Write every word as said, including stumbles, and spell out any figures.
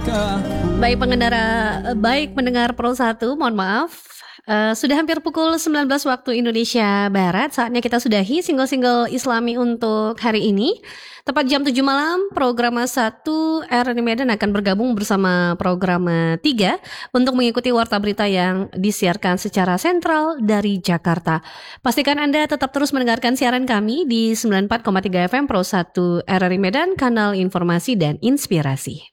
Baik pengendara, baik pendengar Pro satu, mohon maaf. Uh, sudah hampir pukul sembilan belas waktu Indonesia Barat. Saatnya kita sudahi single-single Islami untuk hari ini. Tepat jam tujuh malam, Programa satu R R I Medan akan bergabung bersama Programa tiga untuk mengikuti warta berita yang disiarkan secara sentral dari Jakarta. Pastikan Anda tetap terus mendengarkan siaran kami di sembilan puluh empat koma tiga F M Pro satu R R I Medan, kanal informasi dan inspirasi.